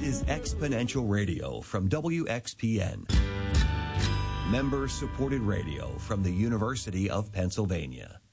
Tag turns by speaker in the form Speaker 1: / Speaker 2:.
Speaker 1: is Exponential Radio from WXPN. Member-supported radio from the University of Pennsylvania.